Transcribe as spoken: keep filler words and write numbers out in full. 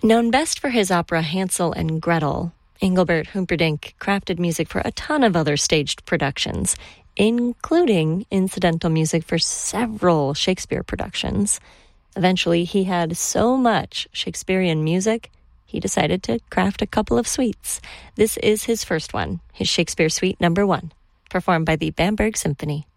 Known best for his opera Hansel and Gretel, Engelbert Humperdinck crafted music for a ton of other staged productions, including incidental music for several Shakespeare productions. Eventually, he had so much Shakespearean music, he decided to craft a couple of suites. This is his first one, his Shakespeare Suite Number One, performed by the Bamberg Symphony.